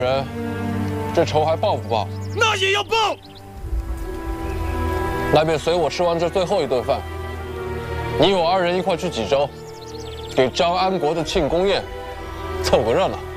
人，这仇还报不报？ 那也要报。 那便随我吃完这最后一顿饭，你我二人一块去济州，给张安国的庆功宴凑个热闹。